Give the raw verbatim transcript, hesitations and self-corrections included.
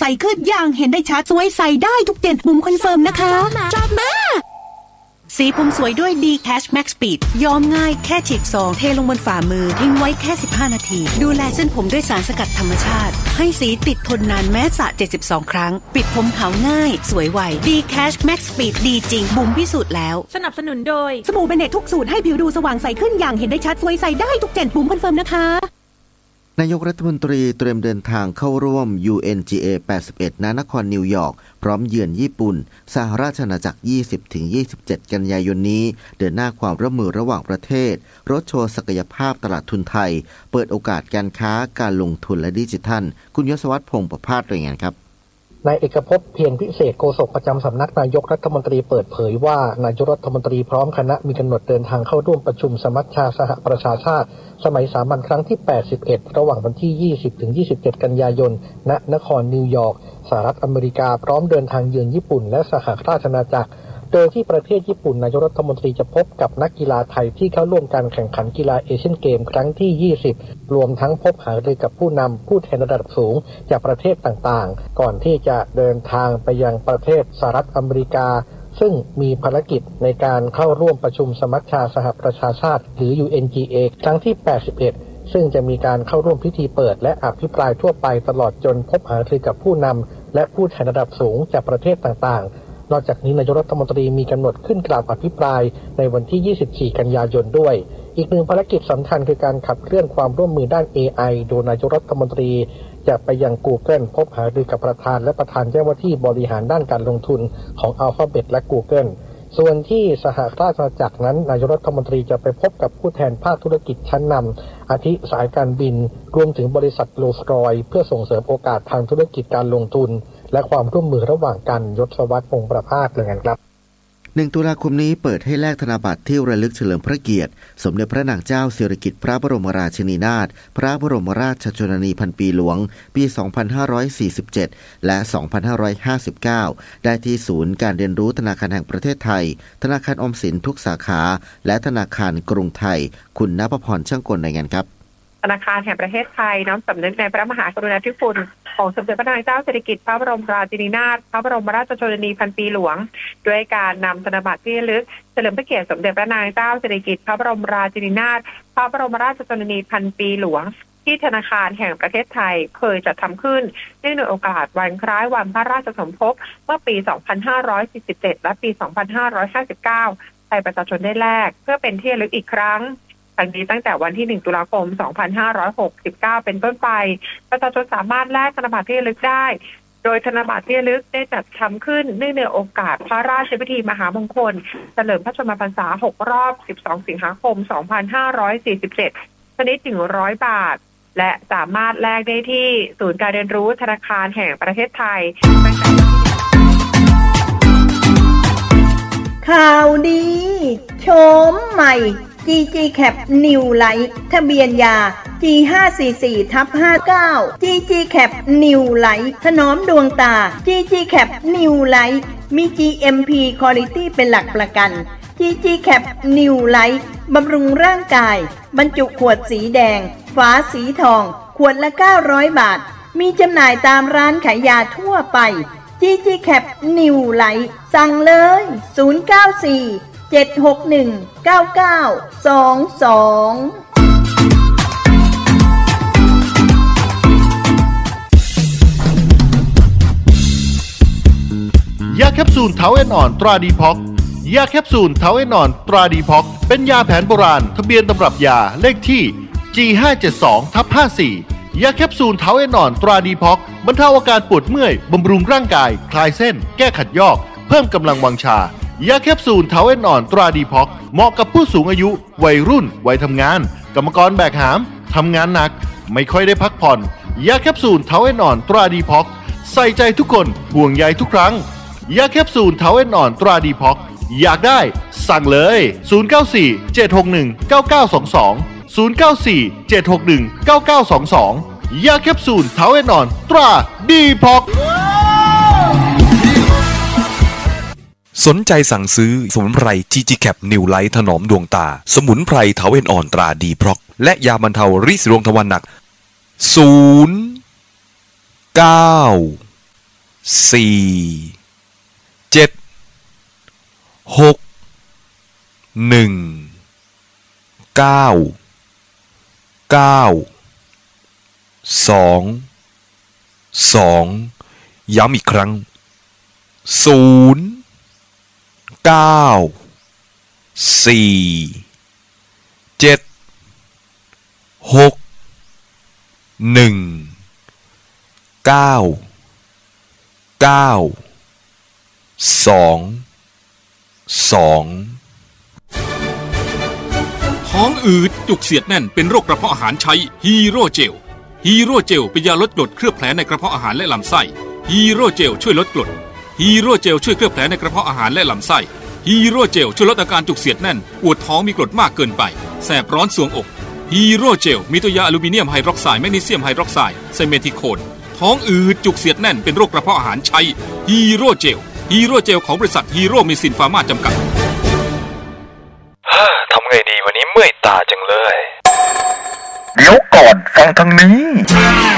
ใสขึ้นอย่างเห็นได้ชัดสวยใสได้ทุกเด่นบุ๋มคอนเฟิร์มนะคะชอบมากสีผมสวยด้วย ดี Cash Max Speed ย้อมง่ายแค่ฉีกซองเทลงบนฝ่ามือทิ้งไว้แค่สิบห้านาทีดูแลเส้นผมด้วยสารสกัดธรรมชาติให้สีติดทนนานแม้สระเจ็ดสิบสองครั้งปิดผมขาวง่ายสวยไว ดี Cash Max Speed ดีจริงบุ๋มพิสูจน์แล้วสนับสนุนโดยสบู่เบเนตทุกสูตรให้ผิวดูสว่างใสขึ้นอย่างเห็นได้ชัดสวยใสได้ทุกเจนบุ๋มคอนเฟิร์มนะคะนายกรัฐมนตรีเตรียมเดินทางเข้าร่วม ยู เอ็น จี เอ แปดสิบเอ็ด ณ นครนิวยอร์กพร้อมเยือนญี่ปุ่นสหราชอาณาจักร ยี่สิบถึงยี่สิบเจ็ด กันยายนนี้เดินหน้าความร่วมมือระหว่างประเทศรถโชว์ศักยภาพตลาดทุนไทยเปิดโอกาสการค้าการลงทุนและดิจิทัลคุณยศวัฒน์พงษ์ประภาสรายงานครับนายเอกภพเพียรพิเศษโฆษกประจำสำนักนายกรัฐมนตรีเปิดเผยว่านายกรัฐมนตรีพร้อมคณะมีกำหนดเดินทางเข้าร่วมประชุมสมัชชาสหประชาชาติสมัยสามัญครั้งที่แปดสิบเอ็ดระหว่างวันที่ยี่สิบถึงยี่สิบเจ็ดกันยายนณนครนิวยอร์กสหรัฐอเมริกาพร้อมเดินทางเยือนญี่ปุ่นและสหราชอาณาจักรโดยที่ประเทศญี่ปุ่นนายกรัฐมนตรีจะพบกับนักกีฬาไทยที่เข้าร่วมการแข่งขันกีฬาเอเชียนเกมครั้งที่ยี่สิบรวมทั้งพบหารือกับผู้นำผู้แทนระดับสูงจากประเทศต่างๆก่อนที่จะเดินทางไปยังประเทศสหรัฐอเมริกาซึ่งมีภารกิจในการเข้าร่วมประชุมสมัชชาสหประชาชาติหรือ ยู เอ็น จี เอ ครั้งที่แปดสิบเอ็ดซึ่งจะมีการเข้าร่วมพิธีเปิดและอภิปรายทั่วไปตลอดจนพบหารือกับผู้นำและผู้แทนระดับสูงจากประเทศต่างๆนอกจากนี้นายกรัฐมนตรีมีกำหนดขึ้นกล่าวอภิปรายในวันที่ยี่สิบสี่กันยายนด้วยอีกหนึ่งภารกิจสำคัญคือการขับเคลื่อนความร่วมมือด้าน เอ ไอ โดยนายกรัฐมนตรีจะไปยัง Google พบหารือกับประธานและประธานเจ้าหน้าที่บริหารด้านการลงทุนของ Alphabet และ Google ส่วนที่สหราชอาณาจักรนั้นนายกรัฐมนตรีจะไปพบกับผู้แทนภาคธุรกิจชั้นนำอาทิสายการบินรวมถึงบริษัทโรลส์รอยซ์เพื่อส่งเสริมโอกาสทางธุรกิจการลงทุนและความร่วมมือระหว่างกันยศวัฒน์พงษ์ประภาสเลยกันครับหนึ่งตุลาคมนี้เปิดให้แลกธนบัตรที่ระลึกเฉลิมพระเกียรติสมเด็จพระนางเจ้าสิริกิติ์พระบรมราชินีนาถพระบรมราชชนนีพันปีหลวงปีสองพันห้าร้อยสี่สิบเจ็ดและสองพันห้าร้อยห้าสิบเก้าได้ที่ศูนย์การเรียนรู้ธนาคารแห่งประเทศไทยธนาคารออมสินทุกสาขาและธนาคารกรุงไทยคุณณภพรช่างกลรายงานครับธนาคารแห่งประเทศไทยน้อมสำนึกในพระมหากรุณาธิคุณของสมเด็จพระนางเจ้าสิริกิติ์พระบรมราชินีนาถพระบรมราชชนนีพันปีหลวงด้วยการนำธนบัตรที่ระลึกเฉลิมพระเกียรติสมเด็จพระนางเจ้าสิริกิติ์พระบรมราชินีนาถพระบรมราชชนนีพันปีหลวงที่ธนาคารแห่งประเทศไทยเคยจัดทำขึ้นเนื่องในโอกาสวันคล้ายวันพระราชสมภพเมื่อปี สองพันห้าร้อยสี่สิบเจ็ด และปี สองพันห้าร้อยห้าสิบเก้าให้ประชาชนได้แลกเพื่อเป็นที่ระลึกอีกครั้งทั้งนี้ตั้งแต่วันที่หนึ่งตุลาคมสองพันห้าร้อยหกสิบเก้าเป็นต้นไปประชาชนสามารถแลกธนบัตรที่ระลึกได้โดยธนบัตรที่ระลึกได้จัดทำขึ้นเนื่องในโอกาสพระราชพิธีมหามงคลเฉลิมพระชนมพรรษาหกรอบสิบสองสิงหาคมสองพันห้าร้อยสี่สิบเจ็ดชนิดหนึ่งร้อยบาทและสามารถแลกได้ที่ศูนย์การเรียนรู้ธนาคารแห่งประเทศไทยข่าวดีโฉมใหม่ จี จี Cap New Light ทะเบียนยา จี ห้าสี่สี่ ทับ ห้าเก้า จี จี Cap New Light ถนอมดวงตา จี จี Cap New Light มี จี เอ็ม พี Quality เป็นหลักประกัน จี จี Cap New Light บำรุงร่างกายบรรจุขวดสีแดงฝาสีทองขวดละเก้าร้อยบาทมีจำหน่ายตามร้านขายยาทั่วไป จี จี Cap New Light สั่งเลยศูนย์ เก้า สี่ เจ็ด หก หนึ่ง เก้า เก้า สอง สองยาแคปซูลเทาเอนอ่อนตราดีพ็อกยาแคปซูลเทาเอนอ่อนตราดีพ็อกเป็นยาแผนโบราณทะเบียนตำรับยาเลขที่ จี ห้าเจ็ดสอง ทับ ห้าสี่ ยาแคปซูลเทาเอนอ่อนตราดีพ็อกบรรเทาอาการปวดเมื่อยบำรุงร่างกายคลายเส้นแก้ขัดยอกเพิ่มกำลังวังชายาแคปซูลเทาเอนอ่อนตราดีพ็อกเหมาะกับผู้สูงอายุวัยรุ่นวัยทำงานกรรมกรแบกหามทำงานหนักไม่ค่อยได้พักผ่อนยาแคปซูลเทาเอนอ่อนตราดีพ็อกใส่ใจทุกคนห่วงใยทุกครั้งยาแคปซูลเทาเอนอ่อนตราดีพ็อกอยากได้สั่งเลยศูนย์ เก้า สี่ เจ็ด หก หนึ่ง เก้า เก้า สอง สอง ศูนย์ เก้า สี่ เจ็ด หก หนึ่ง เก้า เก้า สอง สองยาแคปซูลเทาเอนอ่อนตราดีพ็อกสนใจสั่งซื้อสมุนไพร จี จี Cap New Light ถนอมดวงตาสมุนไพรเทาเอนอ่อนตราดีพ็อกและยาบรรเทาริดรวงทวารหนักศูนย์ เก้าสี่เจ็ดหกหนึ่งเก้าเก้าสองสองย้ำอีกครั้งศูนย์เก้าสี่เจ็ดหกหนึ่งเก้าเก้าสองสองท้องอืดจุกเสียดแน่นเป็นโรคกระเพาะอาหารใช้ฮีโร่เจลฮีโร่เจลเป็นยาลดกรดเคลือบแผลในกระเพาะอาหารและลำไส้ฮีโร่เจลช่วยลดกรดฮีโร่เจลช่วยเคลือบแผลในกระเพาะอาหารและลำไส้ฮีโร่เจลช่วยลดอาการจุกเสียดแน่นปวดท้องมีกรดมากเกินไปแสบร้อนสวงอกฮีโร่เจลมีตัวยาอลูมิเนียมไฮดรอกไซด์แมกนีเซียมไฮดรอกไซด์ไซเมทิโคนท้องอืดจุกเสียดแน่นเป็นโรคกระเพาะอาหารใช้ฮีโร่เจลฮีโร่เจลของบริษัทฮีโร่เมซินฟาร์มาจำกัดทำไงดีวันนี้เมื่อยตาจังเลยเดี๋ยวก่อนฟังทางนี้